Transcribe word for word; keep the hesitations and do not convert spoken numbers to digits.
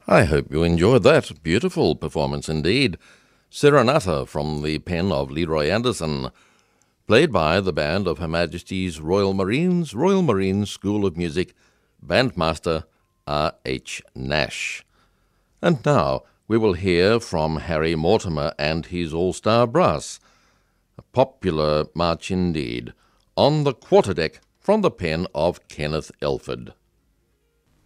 I hope you enjoyed that. Beautiful performance indeed. Serenata from the pen of Leroy Anderson, played by the band of Her Majesty's Royal Marines, Royal Marines School of Music, Bandmaster R H Nash. And now we will hear from Harry Mortimer and his All-Star Brass, a popular march indeed, On the Quarterdeck from the pen of Kenneth Elford.